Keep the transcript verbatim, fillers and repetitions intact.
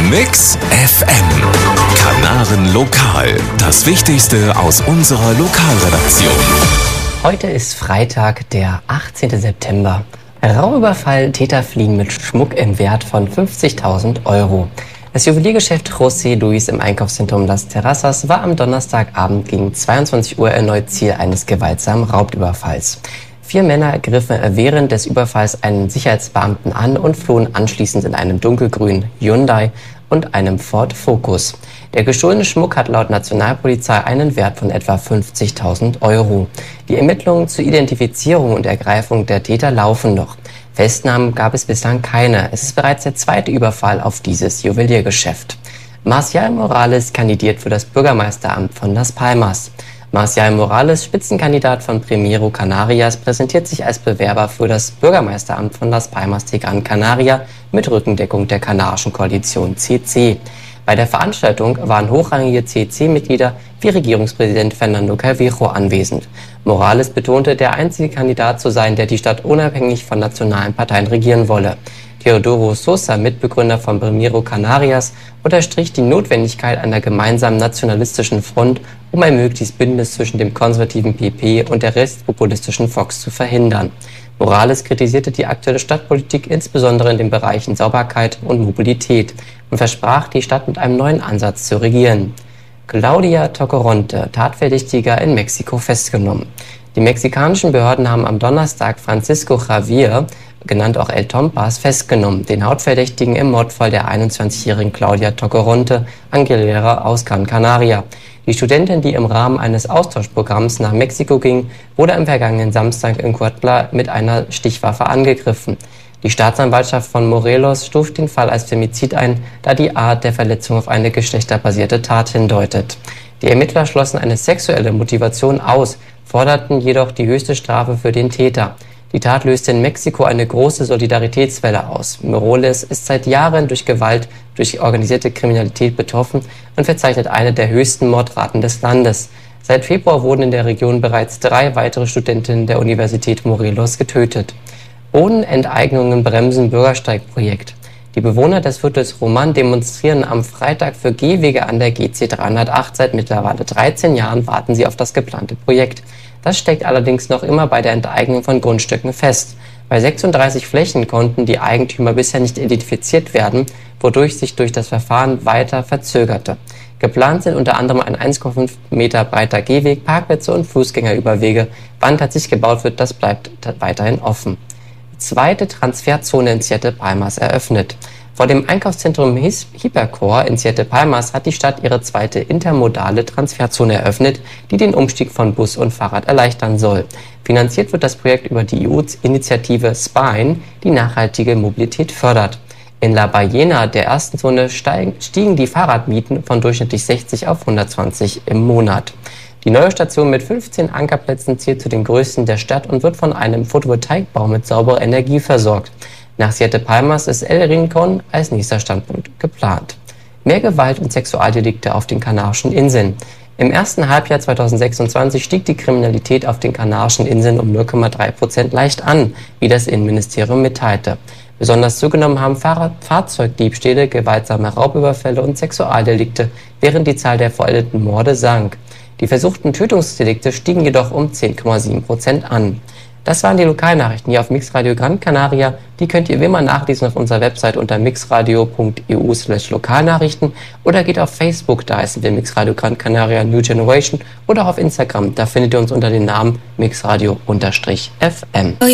Mix F M. Kanaren Lokal. Das Wichtigste aus unserer Lokalredaktion. Heute ist Freitag, der achtzehnten September. Raubüberfall, Täter fliehen mit Schmuck im Wert von fünfzigtausend Euro. Das Juweliergeschäft José Luis im Einkaufszentrum Las Terrazas war am Donnerstagabend gegen zweiundzwanzig Uhr erneut Ziel eines gewaltsamen Raubüberfalls. Vier Männer griffen während des Überfalls einen Sicherheitsbeamten an und flohen anschließend in einem dunkelgrünen Hyundai und einem Ford Focus. Der gestohlene Schmuck hat laut Nationalpolizei einen Wert von etwa fünfzigtausend Euro. Die Ermittlungen zur Identifizierung und Ergreifung der Täter laufen noch. Festnahmen gab es bislang keine. Es ist bereits der zweite Überfall auf dieses Juweliergeschäft. Marcial Morales kandidiert für das Bürgermeisteramt von Las Palmas. Marcial Morales, Spitzenkandidat von Primero Canarias, präsentiert sich als Bewerber für das Bürgermeisteramt von Las Palmas de Gran Canaria mit Rückendeckung der kanarischen Koalition C C. Bei der Veranstaltung waren hochrangige C C-Mitglieder wie Regierungspräsident Fernando Calvijo anwesend. Morales betonte, der einzige Kandidat zu sein, der die Stadt unabhängig von nationalen Parteien regieren wolle. Teodoro Sosa, Mitbegründer von Primero Canarias, unterstrich die Notwendigkeit einer gemeinsamen nationalistischen Front, um ein mögliches Bündnis zwischen dem konservativen P P und der rechtspopulistischen Vox zu verhindern. Morales kritisierte die aktuelle Stadtpolitik insbesondere in den Bereichen Sauberkeit und Mobilität und versprach, die Stadt mit einem neuen Ansatz zu regieren. Claudia Tocoronte, Tatverdächtiger in Mexiko, festgenommen. Die mexikanischen Behörden haben am Donnerstag Francisco Javier, genannt auch El Tompas, festgenommen, den Hauptverdächtigen im Mordfall der einundzwanzigjährigen Claudia Tocoronte Angelera aus Gran Canaria. Die Studentin, die im Rahmen eines Austauschprogramms nach Mexiko ging, wurde am vergangenen Samstag in Cuautla mit einer Stichwaffe angegriffen. Die Staatsanwaltschaft von Morelos stuft den Fall als Femizid ein, da die Art der Verletzung auf eine geschlechterbasierte Tat hindeutet. Die Ermittler schlossen eine sexuelle Motivation aus, forderten jedoch die höchste Strafe für den Täter. Die Tat löste in Mexiko eine große Solidaritätswelle aus. Morales ist seit Jahren durch Gewalt, durch organisierte Kriminalität betroffen und verzeichnet eine der höchsten Mordraten des Landes. Seit Februar wurden in der Region bereits drei weitere Studentinnen der Universität Morelos getötet. Bodenenteignungen bremsen Bürgersteigprojekt. Die Bewohner des Viertels Roman demonstrieren am Freitag für Gehwege an der G C dreihundertacht. Seit mittlerweile dreizehn Jahren warten sie auf das geplante Projekt. Das steckt allerdings noch immer bei der Enteignung von Grundstücken fest. Bei sechsunddreißig Flächen konnten die Eigentümer bisher nicht identifiziert werden, wodurch sich durch das Verfahren weiter verzögerte. Geplant sind unter anderem ein eins Komma fünf Meter breiter Gehweg, Parkplätze und Fußgängerüberwege. Wann tatsächlich gebaut wird, das bleibt weiterhin offen. Zweite Transferzone in Siete Palmas eröffnet. Vor dem Einkaufszentrum Hipercor in Siete Palmas hat die Stadt ihre zweite intermodale Transferzone eröffnet, die den Umstieg von Bus und Fahrrad erleichtern soll. Finanziert wird das Projekt über die E U-Initiative Spine, die nachhaltige Mobilität fördert. In La Ballena, der ersten Zone, steigen, stiegen die Fahrradmieten von durchschnittlich sechzig auf hundertzwanzig im Monat. Die neue Station mit fünfzehn Ankerplätzen zählt zu den größten der Stadt und wird von einem Photovoltaikbau mit sauberer Energie versorgt. Nach Siete Palmas ist El Rincón als nächster Standpunkt geplant. Mehr Gewalt und Sexualdelikte auf den Kanarischen Inseln. Im ersten Halbjahr zweitausendsechsundzwanzig stieg die Kriminalität auf den Kanarischen Inseln um null Komma drei Prozent leicht an, wie das Innenministerium mitteilte. Besonders zugenommen haben Fahrrad- Fahrzeugdiebstähle, gewaltsame Raubüberfälle und Sexualdelikte, während die Zahl der vollendeten Morde sank. Die versuchten Tötungsdelikte stiegen jedoch um zehn Komma sieben Prozent an. Das waren die Lokalnachrichten hier auf Mixradio Gran Canaria. Die könnt ihr wie immer nachlesen auf unserer Website unter mixradio punkt e u slash Lokalnachrichten oder geht auf Facebook, da heißen wir Mixradio Gran Canaria New Generation, oder auch auf Instagram, da findet ihr uns unter dem Namen mixradio F M.